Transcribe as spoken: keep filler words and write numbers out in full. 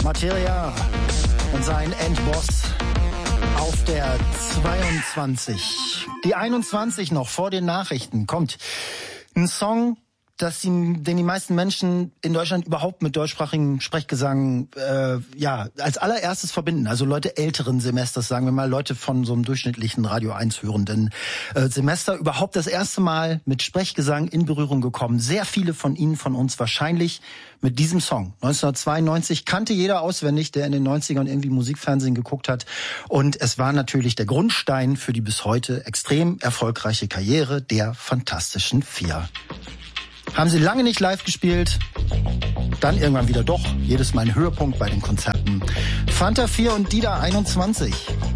Materia und sein Endboss auf der zweiundzwanzig. Die einundzwanzig noch vor den Nachrichten kommt ein Song, dass die, den die meisten Menschen in Deutschland überhaupt mit deutschsprachigem Sprechgesang äh, ja als allererstes verbinden. Also Leute älteren Semesters, sagen wir mal, Leute von so einem durchschnittlichen Radio eins hörenden äh, Semester überhaupt das erste Mal mit Sprechgesang in Berührung gekommen. Sehr viele von Ihnen, von uns wahrscheinlich mit diesem Song. neunzehnhundertzweiundneunzig kannte jeder auswendig, der in den neunzigern irgendwie Musikfernsehen geguckt hat. Und es war natürlich der Grundstein für die bis heute extrem erfolgreiche Karriere der Fantastischen Vier. Haben sie lange nicht live gespielt, dann irgendwann wieder doch. Jedes Mal ein Höhepunkt bei den Konzerten. Fanta vier und Dida einundzwanzig.